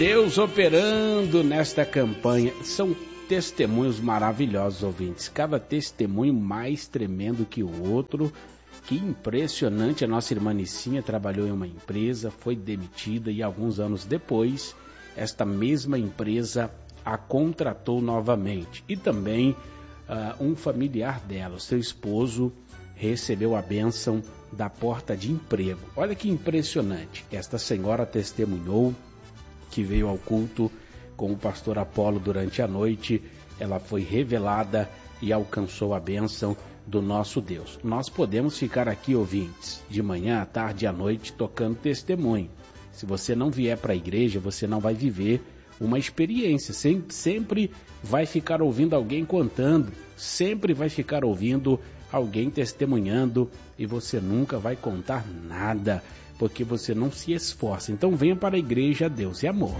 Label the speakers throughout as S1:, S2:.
S1: Deus operando nesta campanha. São testemunhos maravilhosos, ouvintes. Cada testemunho mais tremendo que o outro. Que impressionante. A nossa irmã Nicinha trabalhou em uma empresa, foi demitida e alguns anos depois, esta mesma empresa a contratou novamente. E também um familiar dela, o seu esposo, recebeu a bênção da porta de emprego. Olha que impressionante. Esta senhora testemunhou que veio ao culto com o pastor Apolo durante a noite. Ela foi revelada e alcançou a bênção do nosso Deus. Nós podemos ficar aqui, ouvintes, de manhã, à tarde e à noite, tocando testemunho. Se você não vier para a igreja, você não vai viver uma experiência. Sempre vai ficar ouvindo alguém contando, sempre vai ficar ouvindo alguém testemunhando e você nunca vai contar nada, porque você não se esforça. Então venha para a igreja, Deus é amor.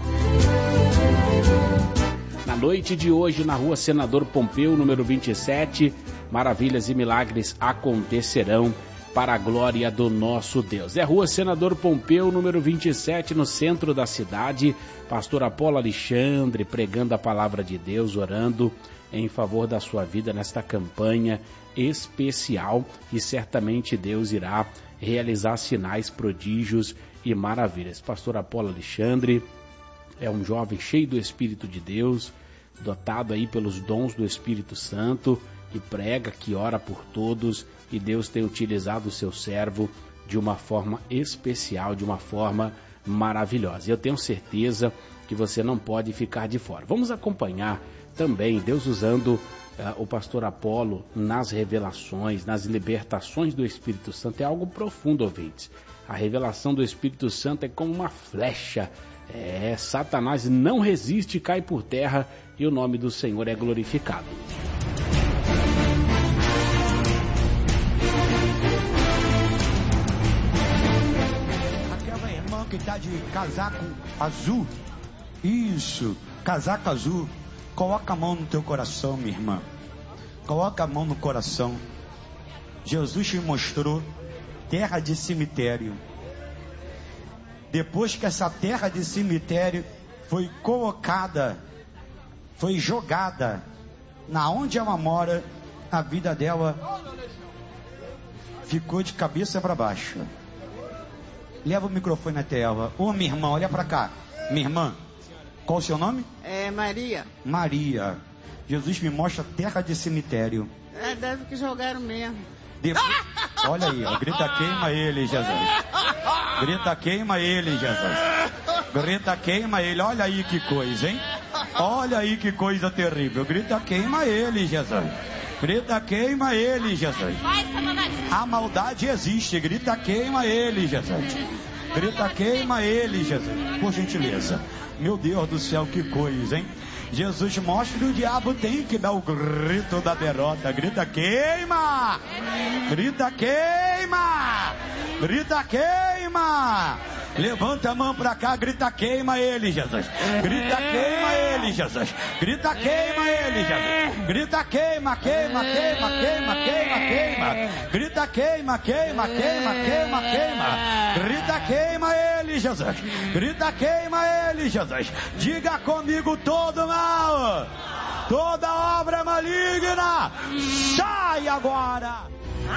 S1: Na noite de hoje, na rua Senador Pompeu, número 27, maravilhas e milagres acontecerão para a glória do nosso Deus. É a rua Senador Pompeu, número 27, no centro da cidade. Pastor Apolo Alexandre pregando a palavra de Deus, orando em favor da sua vida nesta campanha especial. E certamente Deus irá realizar sinais, prodígios e maravilhas. Pastor Apolo Alexandre é um jovem cheio do Espírito de Deus, dotado aí pelos dons do Espírito Santo, que prega, que ora por todos, e Deus tem utilizado o seu servo de uma forma especial, de uma forma maravilhosa. Eu tenho certeza que você não pode ficar de fora. Vamos acompanhar também Deus usando o pastor Apolo nas revelações, nas libertações do Espírito Santo. É algo profundo, ouvintes. A revelação do Espírito Santo é como uma flecha. Satanás não resiste, cai por terra e o nome do Senhor é glorificado.
S2: Aquela irmã que está de casaco azul, isso, casaco azul, coloca a mão no teu coração, minha irmã. Coloca a mão no coração. Jesus te mostrou terra de cemitério. Depois que essa terra de cemitério foi colocada, foi jogada na onde ela mora, a vida dela ficou de cabeça para baixo. Leva o microfone até ela. Ô, minha irmã, olha para cá. Minha irmã, qual o seu nome?
S3: Maria.
S2: Maria. Jesus me mostra terra de cemitério.
S3: Deve que jogaram mesmo.
S2: Olha aí, ó. Grita, queima ele, Jesus. Grita, queima ele, Jesus. Grita, queima ele. Olha aí que coisa, hein? Olha aí que coisa terrível. Grita, queima ele, Jesus. Grita, queima ele, Jesus. A maldade existe. Grita, queima ele, Jesus. Grita, queima ele, Jesus. Por gentileza. Meu Deus do céu, que coisa, hein? Jesus mostra que o diabo tem que dar o grito da derrota. Grita, queima! Grita, queima! Grita, queima! Levanta a mão pra cá, grita, queima ele, Jesus. Grita, queima ele, Jesus. Grita, queima ele, Jesus. Grita, queima, queima, queima, queima, queima, queima. Grita, queima, queima, queima, queima, queima. Grita, queima ele, Jesus. Grita, queima ele, Jesus. Diga comigo todo mal, toda obra maligna, sai agora.